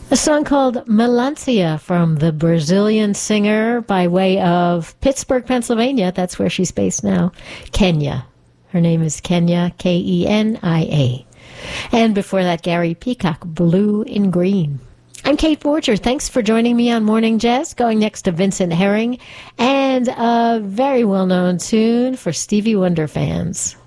A song called Melancia from the Brazilian singer by way of Pittsburgh, Pennsylvania. That's where she's based now. Kenya. Her name is Kenya, Kenia. And before that, Gary Peacock, Blue in Green. I'm Kate Borger. Thanks for joining me on Morning Jazz. Going next to Vincent Herring and a very well-known tune for Stevie Wonder fans.